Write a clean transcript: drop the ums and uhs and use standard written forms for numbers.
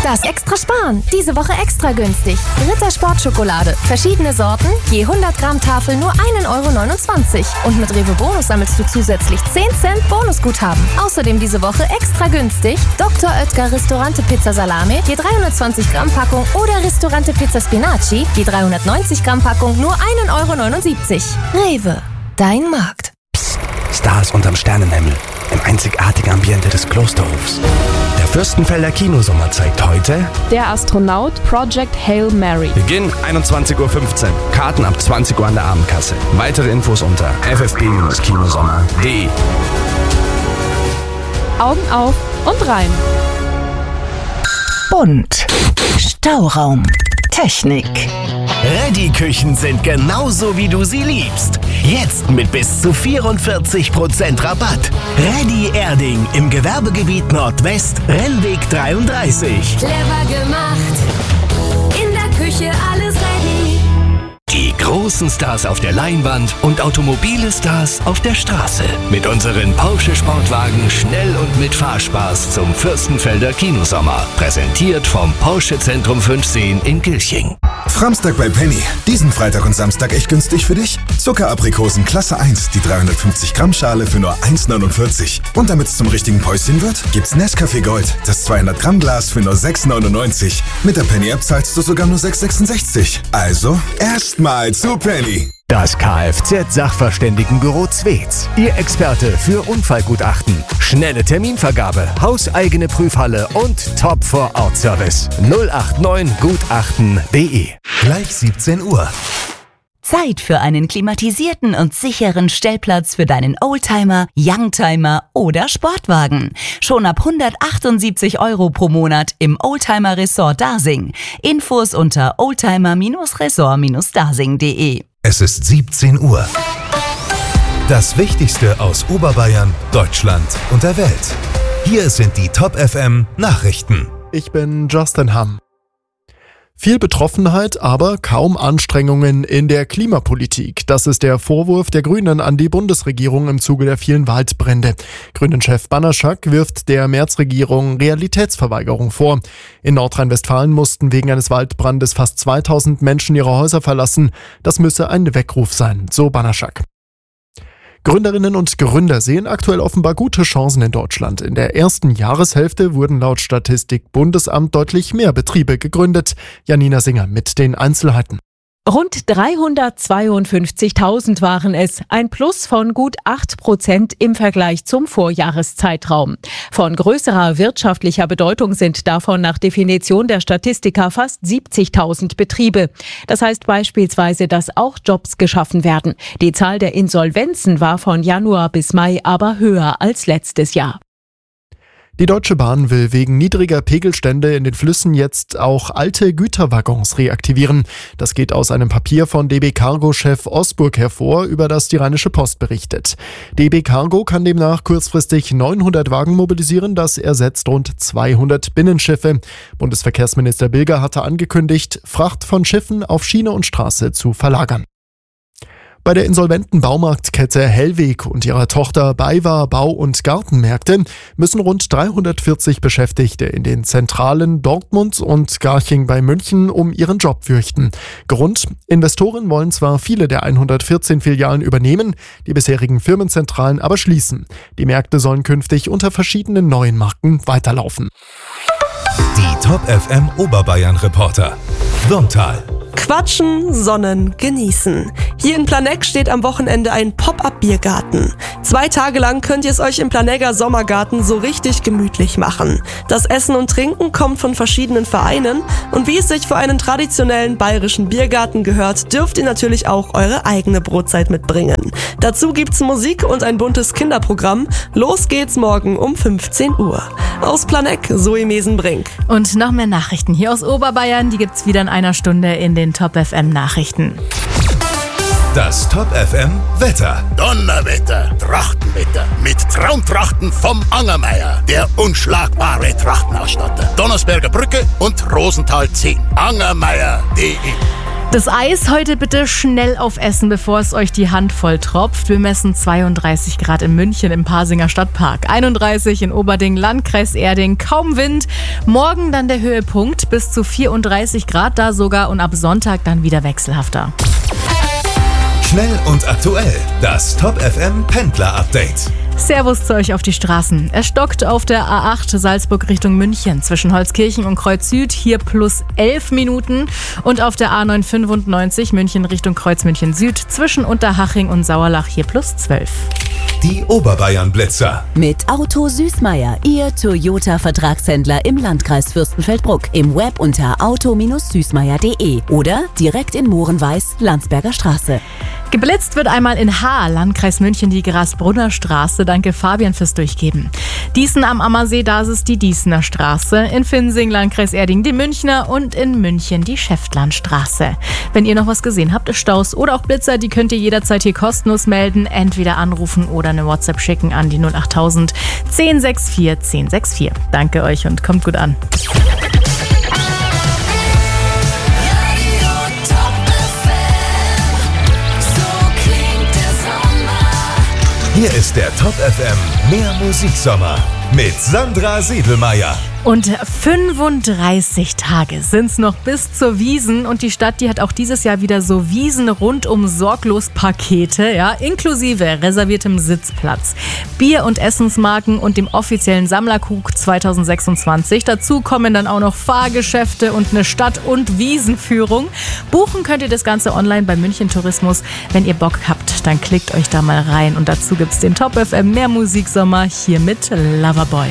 Das extra sparen. Diese Woche extra günstig. Ritter Sportschokolade. Verschiedene Sorten, je 100 Gramm Tafel nur 1,29 €. Und mit Rewe Bonus sammelst du zusätzlich 10 Cent Bonusguthaben. Außerdem diese Woche extra günstig Dr. Oetker Ristorante Pizza Salame, je 320 Gramm Packung oder Ristorante Pizza Spinaci, je 390 Gramm Packung nur 1,79 €. Rewe, dein Markt. Psst, Stars unterm Sternenhimmel. Im einzigartigen Ambiente des Klosterhofs. Der Fürstenfelder Kinosommer zeigt heute Der Astronaut Project Hail Mary. Beginn 21:15 Uhr. Karten ab 20 Uhr an der Abendkasse. Weitere Infos unter ffb-kinosommer.de. Augen auf und rein. Bunt. Stauraum. Technik. Reddy-Küchen sind genauso, wie du sie liebst. Jetzt mit bis zu 44% Rabatt. Reddy Erding im Gewerbegebiet Nordwest, Rennweg 33. Clever gemacht. In der Küche alles ready. Die großen Stars auf der Leinwand und automobile Stars auf der Straße. Mit unseren Porsche Sportwagen schnell und mit Fahrspaß zum Fürstenfelder Kinosommer. Präsentiert vom Porsche Zentrum 5 Seen in Gilching. Framstag bei Penny. Diesen Freitag und Samstag echt günstig für dich? Zuckeraprikosen Klasse 1, die 350 Gramm Schale für nur 1,49 €. Und damit es zum richtigen Päuschen wird, gibt's Nescafé Gold, das 200 Gramm Glas für nur 6,99 €. Mit der Penny-App zahlst du sogar nur 6,66 €. Also, erstmal zu Penny. Das Kfz-Sachverständigenbüro Zwetz. Ihr Experte für Unfallgutachten. Schnelle Terminvergabe, hauseigene Prüfhalle und Top-Vor-Ort-Service. 089gutachten.de. Gleich 17 Uhr. Zeit für einen klimatisierten und sicheren Stellplatz für deinen Oldtimer, Youngtimer oder Sportwagen. Schon ab 178 € pro Monat im Oldtimer Resort Dasing. Infos unter oldtimer-resort-dasing.de. Es ist 17 Uhr. Das Wichtigste aus Oberbayern, Deutschland und der Welt. Hier sind die Top FM Nachrichten. Ich bin Justin Hamm. Viel Betroffenheit, aber kaum Anstrengungen in der Klimapolitik. Das ist der Vorwurf der Grünen an die Bundesregierung im Zuge der vielen Waldbrände. Grünen-Chef Banaschak wirft der Merz-Regierung Realitätsverweigerung vor. In Nordrhein-Westfalen mussten wegen eines Waldbrandes fast 2000 Menschen ihre Häuser verlassen. Das müsse ein Weckruf sein, so Banaschak. Gründerinnen und Gründer sehen aktuell offenbar gute Chancen in Deutschland. In der ersten Jahreshälfte wurden laut Statistik Bundesamt deutlich mehr Betriebe gegründet. Janina Singer mit den Einzelheiten. Rund 352.000 waren es, ein Plus von gut 8% im Vergleich zum Vorjahreszeitraum. Von größerer wirtschaftlicher Bedeutung sind davon nach Definition der Statistiker fast 70.000 Betriebe. Das heißt beispielsweise, dass auch Jobs geschaffen werden. Die Zahl der Insolvenzen war von Januar bis Mai aber höher als letztes Jahr. Die Deutsche Bahn will wegen niedriger Pegelstände in den Flüssen jetzt auch alte Güterwaggons reaktivieren. Das geht aus einem Papier von DB Cargo-Chef Osburg hervor, über das die Rheinische Post berichtet. DB Cargo kann demnach kurzfristig 900 Wagen mobilisieren, das ersetzt rund 200 Binnenschiffe. Bundesverkehrsminister Bilger hatte angekündigt, Fracht von Schiffen auf Schiene und Straße zu verlagern. Bei der insolventen Baumarktkette Hellweg und ihrer Tochter BayWa Bau- und Gartenmärkte müssen rund 340 Beschäftigte in den Zentralen Dortmund und Garching bei München um ihren Job fürchten. Grund: Investoren wollen zwar viele der 114 Filialen übernehmen, die bisherigen Firmenzentralen aber schließen. Die Märkte sollen künftig unter verschiedenen neuen Marken weiterlaufen. Die Top FM Oberbayern Reporter. Wurmtal. Quatschen, sonnen, genießen. Hier in Planegg steht am Wochenende ein Pop-Up-Biergarten. 2 Tage lang könnt ihr es euch im Planegger Sommergarten so richtig gemütlich machen. Das Essen und Trinken kommt von verschiedenen Vereinen und wie es sich für einen traditionellen bayerischen Biergarten gehört, dürft ihr natürlich auch eure eigene Brotzeit mitbringen. Dazu gibt's Musik und ein buntes Kinderprogramm. Los geht's morgen um 15 Uhr. Aus Planegg, Zoe Mesenbrink. Und noch mehr Nachrichten hier aus Oberbayern, die gibt's wieder in einer Stunde in den Top FM Nachrichten. Das Top FM Wetter. Donnerwetter, Trachtenwetter mit Traumtrachten vom Angermeier, der unschlagbare Trachtenausstatter. Donnersberger Brücke und Rosenthal 10. Angermeier.de. Das Eis heute bitte schnell aufessen, bevor es euch die Hand voll tropft. Wir messen 32 Grad in München im Pasinger Stadtpark, 31 in Oberding, Landkreis Erding, kaum Wind. Morgen dann der Höhepunkt, bis zu 34 Grad da sogar und ab Sonntag dann wieder wechselhafter. Schnell und aktuell, das Top FM Pendler Update. Servus zu euch auf die Straßen. Es stockt auf der A8 Salzburg Richtung München zwischen Holzkirchen und Kreuz Süd, hier plus 11 Minuten. Und auf der A995 München Richtung Kreuz München Süd zwischen Unterhaching und Sauerlach, hier plus 12. Die Oberbayern-Blitzer. Mit Auto Süßmeier, Ihr Toyota-Vertragshändler im Landkreis Fürstenfeldbruck. Im Web unter auto-süßmeier.de oder direkt in Mohrenweiß, Landsberger Straße. Geblitzt wird einmal in Haar, Landkreis München, die Grasbrunner Straße. Danke Fabian fürs Durchgeben. Dießen am Ammersee, da ist es die Dießener Straße. In Finsing, Landkreis Erding, die Münchner und in München die Schäftlarnstraße. Wenn ihr noch was gesehen habt, Staus oder auch Blitzer, die könnt ihr jederzeit hier kostenlos melden. Entweder anrufen oder eine WhatsApp schicken an die 08000 1064 1064. Danke euch und kommt gut an. Hier ist der Top FM Mehr Musiksommer mit Sandra Siedelmeier. Und 35 Tage sind's noch bis zur Wiesn und die Stadt, die hat auch dieses Jahr wieder so Wiesn-Rundum-Sorglos-Pakete, ja, inklusive reserviertem Sitzplatz, Bier- und Essensmarken und dem offiziellen Sammlerkrug 2026. Dazu kommen dann auch noch Fahrgeschäfte und eine Stadt- und Wiesenführung. Buchen könnt ihr das Ganze online bei München Tourismus. Wenn ihr Bock habt, dann klickt euch da mal rein und dazu gibt's den Top FM Mehr Musiksommer hier mit Loverboy.